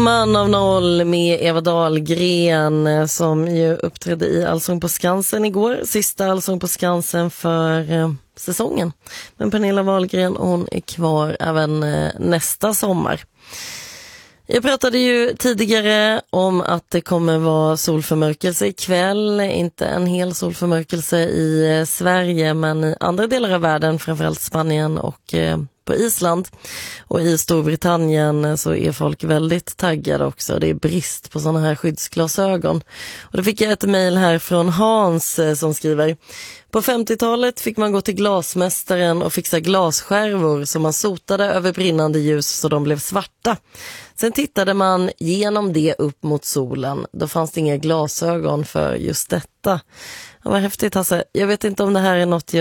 Man av noll med Eva Dahlgren som ju uppträdde i Allsång på Skansen igår. Sista Allsång på Skansen för säsongen. Men Pernilla Wahlgren, hon är kvar även nästa sommar. Jag pratade ju tidigare om att det kommer vara solförmörkelse ikväll. Inte en hel solförmörkelse i Sverige men i andra delar av världen, framförallt Spanien och på Island. Och i Storbritannien så är folk väldigt taggade också. Det är brist på sådana här skyddsglasögon. Och då fick jag ett mejl här från Hans som skriver: på 50-talet fick man gå till glasmästaren och fixa glasskärvor som man sotade över brinnande ljus så de blev svarta. Sen tittade man genom det upp mot solen. Då fanns det inga glasögon för just detta. Det var häftigt, Hasse. Jag vet inte om det här är något